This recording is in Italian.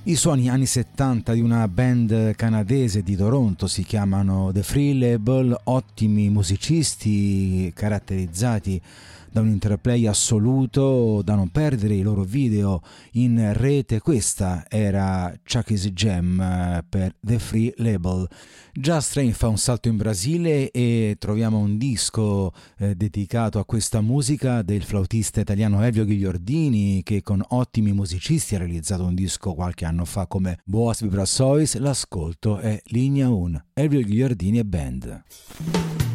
I suoni anni 70 di una band canadese di Toronto, si chiamano The Free Label, ottimi musicisti caratterizzati da un interplay assoluto, da non perdere i loro video in rete. Questa era Chucky's Jam per The Free Label. Just Train fa un salto in Brasile e troviamo un disco dedicato a questa musica del flautista italiano Elvio Ghigliordini, che con ottimi musicisti ha realizzato un disco qualche anno fa come Boas Vibrações. L'ascolto è Linea 1, Elvio Ghigliordini e Band.